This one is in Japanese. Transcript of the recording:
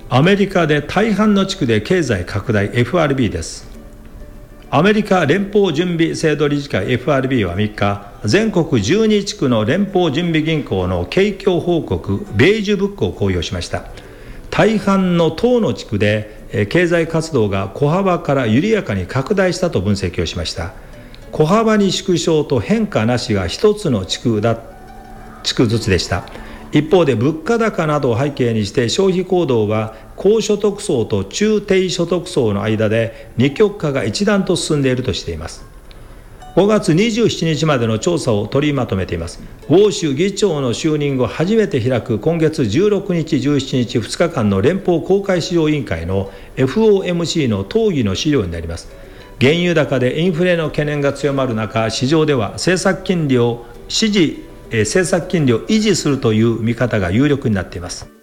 アメリカで大半の地区で経済拡大 FRB です。アメリカ連邦準備制度理事会 FRB は3日、全国12地区の連邦準備銀行の景況報告ベージュブックを公表しました。大半の10の地区で経済活動が小幅から緩やかに拡大したと分析をしました。小幅に縮小と変化なしが1つの地区ずつでした。一方で物価高などを背景にして消費行動は高所得層と中低所得層の間で二極化が一段と進んでいるとしています。5月27日までの調査を取りまとめています。ウォーシュ議長の就任後初めて開く今月16日17日2日間の連邦公開市場委員会の FOMC の討議の資料になります。原油高でインフレの懸念が強まる中、市場では政策金利を維持するという見方が有力になっています。